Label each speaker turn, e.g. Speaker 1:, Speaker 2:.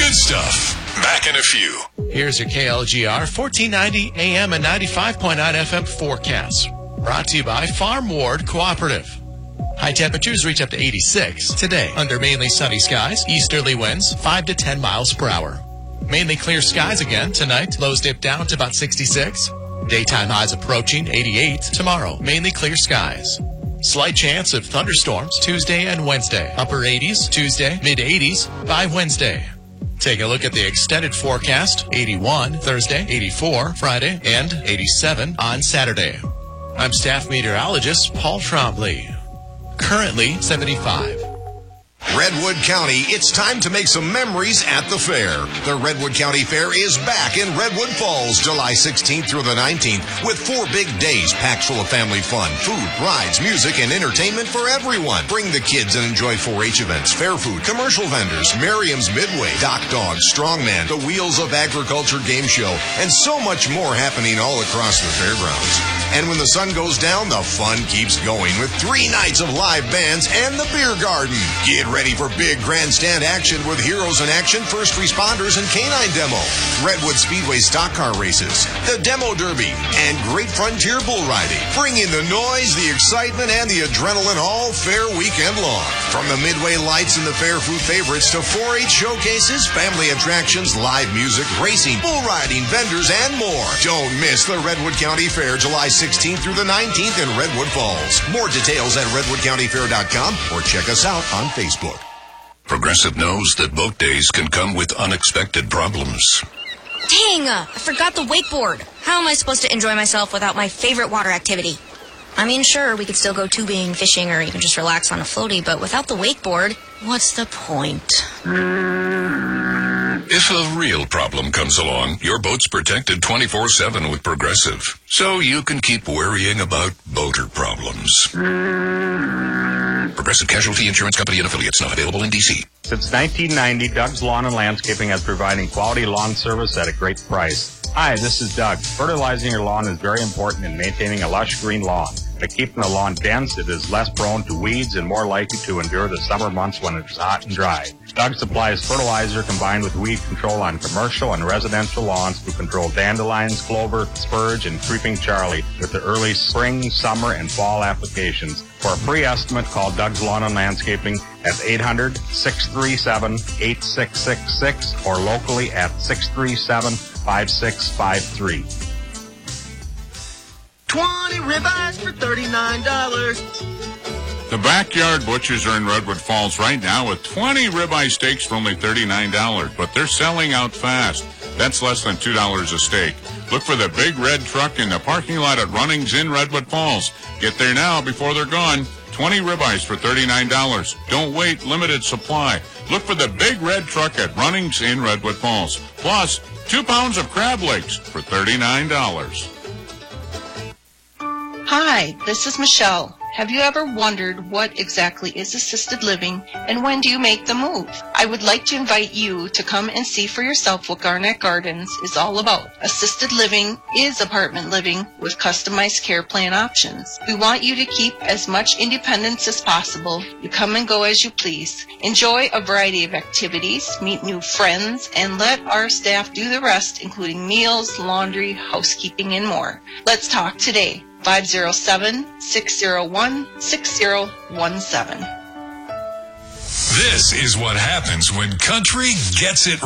Speaker 1: good stuff. Back in a few.
Speaker 2: Here's your KLGR 1490 AM and 95.9 FM forecast. Brought to you by Farm Ward Cooperative. High temperatures reach up to 86 today under mainly sunny skies, easterly winds 5 to 10 miles per hour. Mainly clear skies again tonight. Lows dip down to about 66. Daytime highs approaching 88 tomorrow. Mainly clear skies. Slight chance of thunderstorms Tuesday and Wednesday. Upper 80s Tuesday, mid 80s by Wednesday. Take a look at the extended forecast. 81 Thursday, 84 Friday, and 87 on Saturday. I'm staff meteorologist Paul Trombley. Currently 75.
Speaker 3: Redwood County, it's time to make some memories at the fair. The Redwood County Fair is back in Redwood Falls, July 16th through the 19th, with 4 big days packed full of family fun, food, rides, music, and entertainment for everyone. Bring the kids and enjoy 4-H events, fair food, commercial vendors, Merriam's Midway, Dock Dogs, Strongman, the Wheels of Agriculture game show, and so much more happening all across the fairgrounds. And when the sun goes down, the fun keeps going with 3 nights of live bands and the beer garden. Get ready for big grandstand action with heroes in action, first responders, and canine demo. Redwood Speedway stock car races, the demo derby, and Great Frontier bull riding. Bring in the noise, the excitement, and the adrenaline all fair weekend long. From the Midway lights and the fair food favorites to 4-H showcases, family attractions, live music, racing, bull riding, vendors, and more. Don't miss the Redwood County Fair, July 16th through the 19th in Redwood Falls. More details at redwoodcountyfair.com or check us out on Facebook.
Speaker 1: Progressive knows that boat days can come with unexpected problems.
Speaker 4: Dang, I forgot the wakeboard. How am I supposed to enjoy myself without my favorite water activity? I mean, sure, we could still go tubing, fishing, or even just relax on a floaty, but without the wakeboard, what's the point?
Speaker 1: If a real problem comes along, your boat's protected 24/7 with Progressive, so you can keep worrying about boater problems. Progressive Casualty Insurance Company and Affiliates, not available in D.C.
Speaker 5: Since 1990, Doug's Lawn and Landscaping has providing quality lawn service at a great price. Hi, this is Doug. Fertilizing your lawn is very important in maintaining a lush green lawn. By keeping the lawn dense, it is less prone to weeds and more likely to endure the summer months when it's hot and dry. Doug supplies fertilizer combined with weed control on commercial and residential lawns to control dandelions, clover, spurge, and creeping Charlie with the early spring, summer, and fall applications. For a free estimate, call Doug's Lawn and Landscaping at 800-637-8666 or locally at 637-5653.
Speaker 6: 20 ribeyes for $39.
Speaker 7: The Backyard Butchers are in Redwood Falls right now with 20 ribeye steaks for only $39, but they're selling out fast. That's less than $2 a steak. Look for the big red truck in the parking lot at Runnings in Redwood Falls. Get there now before they're gone. 20 ribeyes for $39. Don't wait, limited supply. Look for the big red truck at Runnings in Redwood Falls. Plus, 2 pounds of crab legs for $39.
Speaker 8: Hi, this is Michelle. Have you ever wondered what exactly is assisted living and when do you make the move? I would like to invite you to come and see for yourself what Garnett Gardens is all about. Assisted living is apartment living with customized care plan options. We want you to keep as much independence as possible. You come and go as you please. Enjoy a variety of activities, meet new friends, and let our staff do the rest, including meals, laundry, housekeeping, and more. Let's talk today. 507-601-6017.
Speaker 1: This is what happens when country gets it